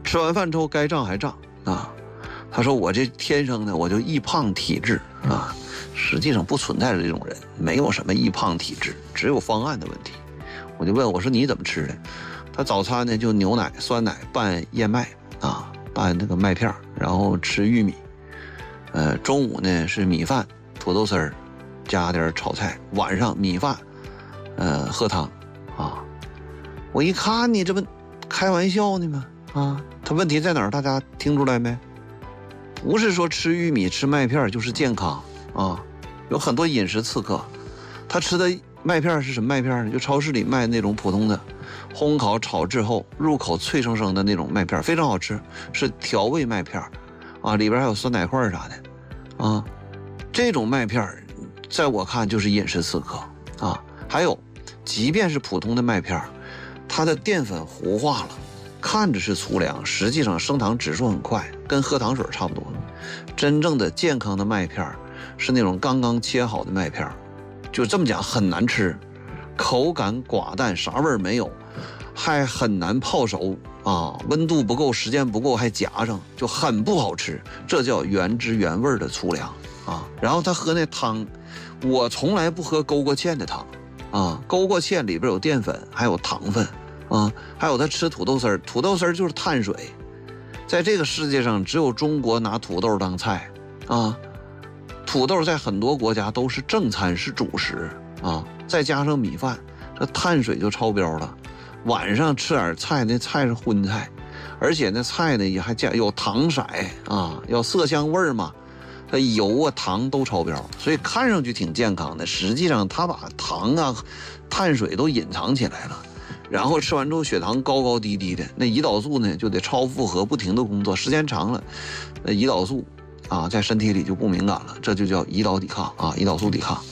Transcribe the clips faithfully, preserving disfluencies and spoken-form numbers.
吃完饭之后该胀还胀啊。他说我这天生的我就易胖体质啊，实际上不存在的这种人，没有什么易胖体质，只有方案的问题。我就问我说你怎么吃的？他早餐呢就牛奶、酸奶拌燕麦啊，拌那个麦片，然后吃玉米。呃，中午呢是米饭、土豆丝儿，加点炒菜。晚上米饭，呃，喝汤啊。我一看你这不开玩笑呢吗？啊，他问题在哪儿？大家听出来没？不是说吃玉米、吃麦片就是健康啊，有很多饮食刺客。他吃的麦片是什么麦片呢？就超市里卖那种普通的，烘烤炒制后入口脆生生的那种麦片，非常好吃，是调味麦片啊，里边还有酸奶块啥的啊。这种麦片在我看就是饮食刺客啊。还有，即便是普通的麦片，它的淀粉糊化了，看着是粗粮，实际上升糖指数很快，跟喝糖水差不多。真正的健康的麦片是那种刚刚切好的麦片，就这么讲很难吃，口感寡淡，啥味儿没有，还很难泡熟啊，温度不够，时间不够，还夹上，就很不好吃。这叫原汁原味的粗粮啊。然后他喝那汤，我从来不喝勾过芡的汤啊，勾过芡里边有淀粉，还有糖分啊，还有他吃土豆丝儿，土豆丝儿就是碳水，在这个世界上只有中国拿土豆当菜啊。土豆在很多国家都是正餐，是主食啊，再加上米饭，这碳水就超标了。晚上吃点菜，那菜是荤菜，而且那菜呢也还加有糖色啊，要色香味嘛，它油啊糖都超标，所以看上去挺健康的，实际上它把糖啊、碳水都隐藏起来了。然后吃完之后血糖高高低低的，那胰岛素呢就得超负荷，不停的工作，时间长了，那胰岛素啊在身体里就不敏感了，这就叫胰岛抵抗啊，胰岛素抵抗。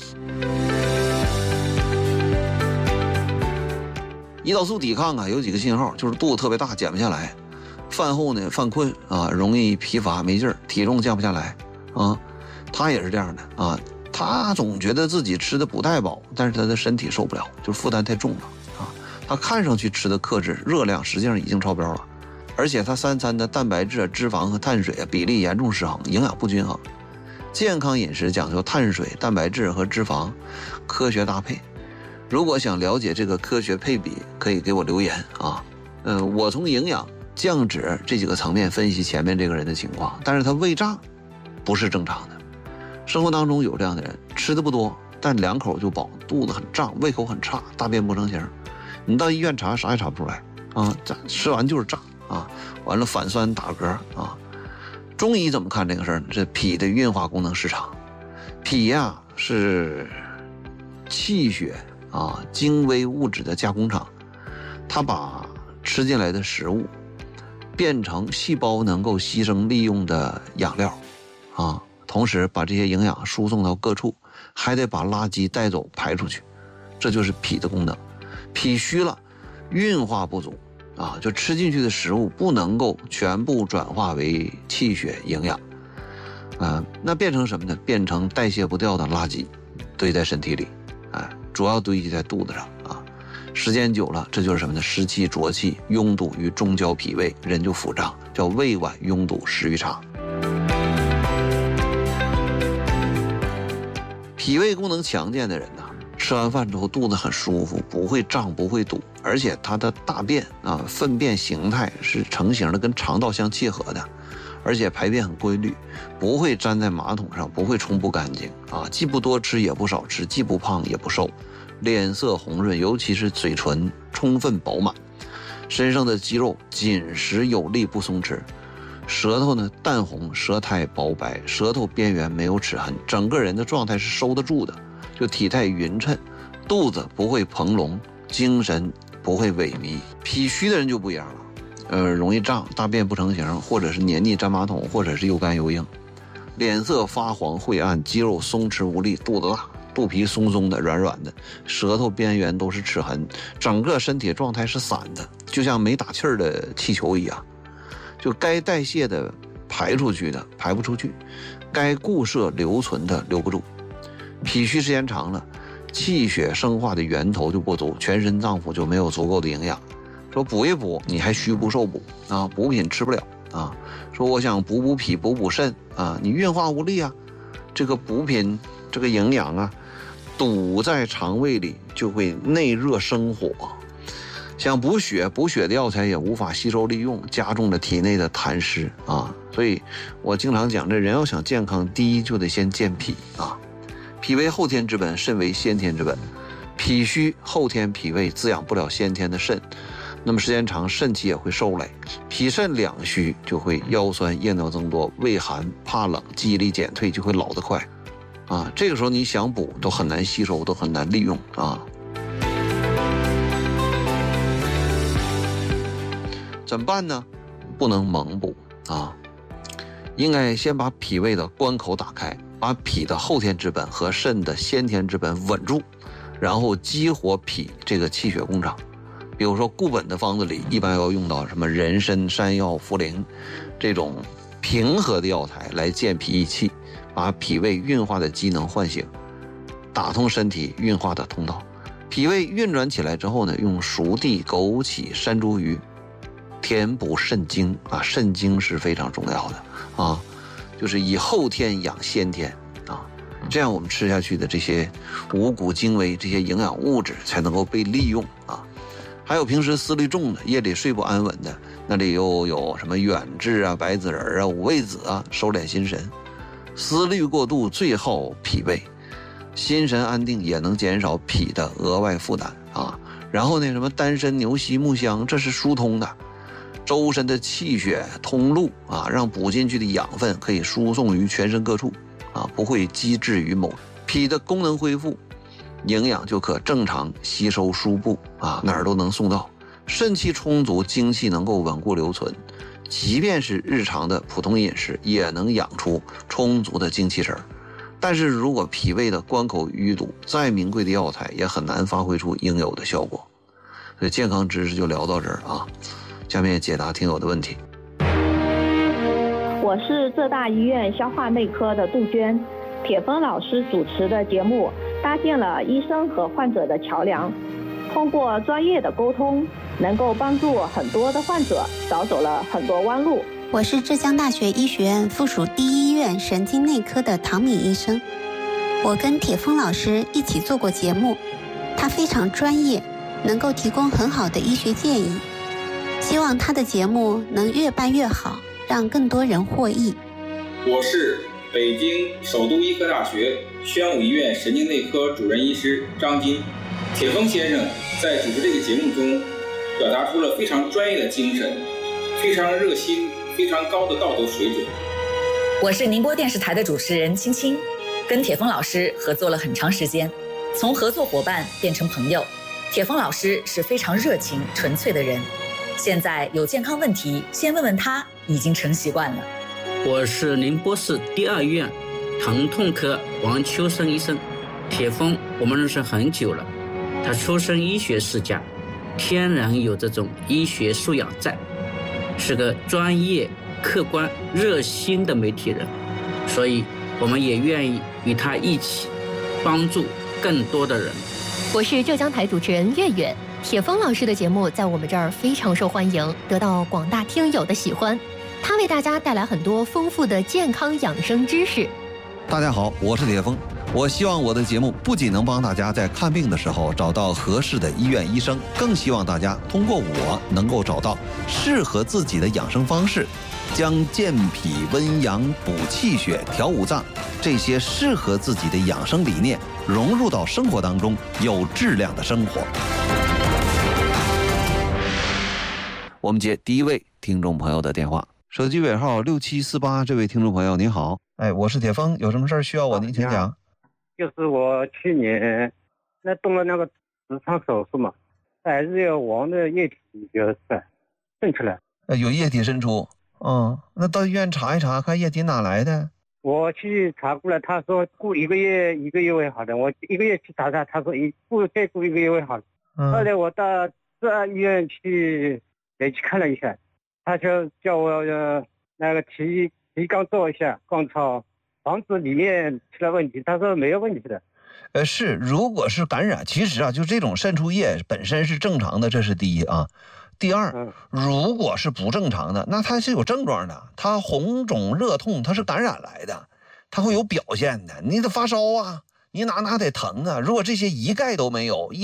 胰岛素抵抗啊有几个信号，就是肚子特别大，减不下来，饭后呢犯困啊，容易疲乏没劲儿，体重降不下来啊。他也是这样的啊，他总觉得自己吃的不太饱，但是他的身体受不了，就是负担太重了啊。他看上去吃的克制，热量实际上已经超标了，而且他三餐的蛋白质、脂肪和碳水啊比例严重失衡，营养不均衡。健康饮食讲究碳水、蛋白质和脂肪科学搭配。如果想了解这个科学配比，可以给我留言啊。嗯、呃，我从营养、降脂这几个层面分析前面这个人的情况，但是他胃胀不是正常的。生活当中有这样的人，吃的不多，但两口就饱，肚子很胀，胃口很差，大便不成形。你到医院查啥也查不出来啊，吃完就是胀啊，完了反酸打嗝啊。中医怎么看这个事儿呢？这脾的运化功能失常，脾呀、啊、是气血啊精微物质的加工厂，它把吃进来的食物变成细胞能够牺牲利用的养料啊，同时把这些营养输送到各处，还得把垃圾带走排出去，这就是脾的功能。脾虚了，运化不足啊，就吃进去的食物不能够全部转化为气血营养啊，那变成什么呢？变成代谢不掉的垃圾堆在身体里，哎，主要堆积在肚子上啊。时间久了，这就是什么呢？湿气、浊气拥堵于中焦脾胃，人就腹胀，叫胃脘拥堵，食欲差。脾胃功能强健的人呢，吃完饭之后肚子很舒服，不会胀，不会堵，而且他的大便啊、粪便形态是成型的，跟肠道相契合的，而且排便很规律，不会粘在马桶上，不会冲不干净啊，既不多吃也不少吃，既不胖也不瘦，脸色红润，尤其是嘴唇充分饱满，身上的肌肉紧实有力不松弛，舌头呢淡红，舌苔薄白，舌头边缘没有齿痕，整个人的状态是收得住的，就体态匀称，肚子不会膨隆，精神不会萎靡。脾虚的人就不一样了，呃，容易胀，大便不成形，或者是黏腻粘马桶，或者是又干又硬，脸色发黄晦暗，肌肉松弛无力，肚子大，肚皮松松的软软的，舌头边缘都是齿痕，整个身体状态是散的，就像没打气儿的气球一样，就该代谢的排出去的排不出去，该固摄留存的留不住。脾虚时间长了，气血生化的源头就不足，全身脏腑就没有足够的营养， 说补一补，你还虚不受补啊，补品吃不了啊。说我想补补脾、补补肾啊，你运化无力啊，这个补品这个营养啊，堵在肠胃里就会内热生火。想补血，补血的药材也无法吸收利用，加重了体内的痰湿啊。所以我经常讲，这人要想健康，第一就得先健脾啊。脾为后天之本，肾为先天之本。脾虚，后天脾胃滋养不了先天的肾，那么时间长，肾气也会受累。脾肾两虚，就会腰酸、夜尿增多、畏寒、怕冷、记忆力减退，就会老得快啊。这个时候你想补都很难吸收，都很难利用啊。怎么办呢？不能猛补啊，应该先把脾胃的关口打开，把脾的后天之本和肾的先天之本稳住，然后激活脾这个气血工厂。比如说固本的方子里一般要用到什么人参、山药、茯苓这种平和的药材来健脾益气，把脾胃运化的机能唤醒，打通身体运化的通道。脾胃运转起来之后呢，用熟地、枸杞、山茱萸填补肾精啊，肾精是非常重要的啊，就是以后天养先天啊，这样我们吃下去的这些五谷精微、这些营养物质才能够被利用啊。还有平时思虑重的、夜里睡不安稳的，那里又有什么远志啊、白子仁啊、五味子啊，收敛心神。思虑过度最耗脾胃，心神安定也能减少脾的额外负担啊。然后呢，什么丹参、牛膝、木香，这是疏通的。周身的气血通路啊，让补进去的养分可以输送于全身各处啊，不会积滞于某。脾的功能恢复，营养就可正常吸收输布啊，哪儿都能送到。肾气充足，精气能够稳固留存，即便是日常的普通饮食，也能养出充足的精气神。但是如果脾胃的关口淤堵，再名贵的药材也很难发挥出应有的效果。所以健康知识就聊到这儿啊。下面解答听友的问题。 我是浙大医院消化内科的杜鹃，铁峰老师主持的节目搭建了医生和患者的桥梁，通过专业的沟通，能够帮助很多的患者少走了很多弯路。 我是浙江大学医学院附属第一医院神经内科的唐敏医生，我跟铁峰老师一起做过节目，他非常专业，能够提供很好的医学建议。希望他的节目能越办越好，让更多人获益。 我是北京首都医科大学宣武医院神经内科主任医师张金。铁峰先生在主持这个节目中表达出了非常专业的精神，非常热心，非常高的道德水准。 我是宁波电视台的主持人青青，跟铁峰老师合作了很长时间，从合作伙伴变成朋友。铁峰老师是非常热情纯粹的人，现在有健康问题先问问他已经成习惯了。 我是宁波市第二医院疼痛科王秋生医生。铁峰我们认识很久了，他出身医学世家，天然有这种医学素养在，是个专业客观热心的媒体人，所以我们也愿意与他一起帮助更多的人。 我是浙江台主持人月月。铁峰老师的节目在我们这儿非常受欢迎，得到广大听友的喜欢。他为大家带来很多丰富的健康养生知识。 大家好，我是铁峰。我希望我的节目不仅能帮大家在看病的时候找到合适的医院医生，更希望大家通过我能够找到适合自己的养生方式，将健脾温阳、补气血、调五脏这些适合自己的养生理念融入到生活当中，有质量的生活。我们接第一位听众朋友的电话，手机尾号六七四八，这位听众朋友您好，哎，我是铁峰，有什么事儿需要我您请讲。 就是我去年那动了那个直肠手术嘛，在日月王的液体就是渗出来， 呃，有液体渗出，嗯，那到医院查一查，看液体哪来的。 我去查过了，他说过一个月一个月会好的，我一个月去查查，他说一过再过一个月会好的。嗯、后来我到这医院去也去看了一下，他就叫我呃那个提提肛做一下肛超，防止里面出了问题。他说没有问题的。 呃，是，如果是感染，其实啊，就这种渗出液本身是正常的，这是第一啊。 第二，如果是不正常的，那它是有症状的，它红肿热痛，它是感染来的，它会有表现的。你得发烧啊，你哪哪得疼啊。如果这些一概都没有，一